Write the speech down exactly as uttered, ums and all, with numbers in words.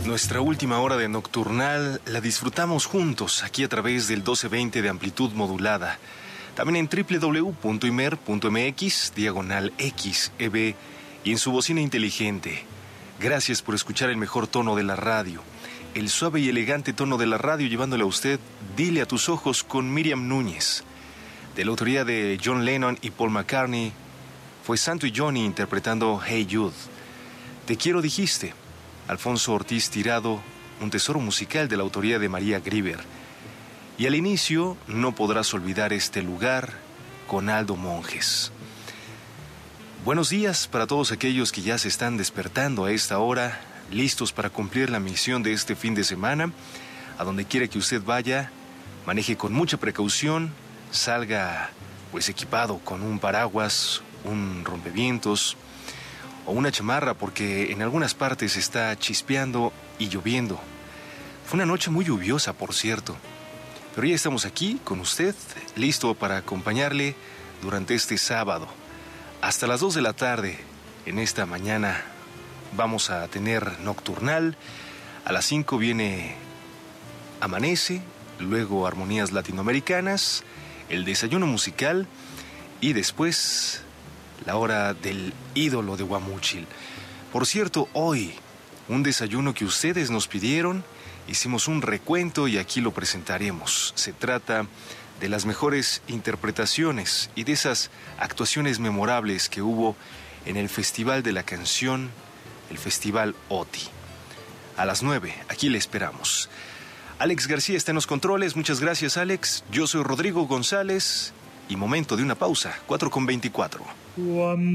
Nuestra última hora de Nocturnal la disfrutamos juntos aquí a través del doce veinte de amplitud modulada. También en doble u doble u doble u punto imer punto eme equis, diagonal X E B y en su bocina inteligente. Gracias por escuchar el mejor tono de la radio. El suave y elegante tono de la radio llevándole a usted Dile a tus ojos con Miriam Núñez. De la autoría de John Lennon y Paul McCartney, fue Santo y Johnny interpretando Hey Jude. Te quiero dijiste, Alfonso Ortiz Tirado, un tesoro musical de la autoría de María Grieber. Y al inicio, No podrás olvidar este lugar, con Aldo Monjes. Buenos días para todos aquellos que ya se están despertando a esta hora, listos para cumplir la misión de este fin de semana. A donde quiera que usted vaya, maneje con mucha precaución, salga pues equipado con un paraguas, un rompevientos o una chamarra, porque en algunas partes está chispeando y lloviendo. Fue una noche muy lluviosa, por cierto. Pero ya estamos aquí con usted, listo para acompañarle durante este sábado. Hasta las dos de la tarde, en esta mañana, vamos a tener Nocturnal. A las cinco viene Amanece, luego Armonías Latinoamericanas, el desayuno musical y después la hora del ídolo de Guamúchil. Por cierto, hoy, un desayuno que ustedes nos pidieron, hicimos un recuento y aquí lo presentaremos. Se trata de las mejores interpretaciones y de esas actuaciones memorables que hubo en el Festival de la Canción, el Festival OTI. A las nueve, aquí le esperamos. Alex García está en los controles. Muchas gracias, Alex. Yo soy Rodrigo González y momento de una pausa, cuatro con veinticuatro.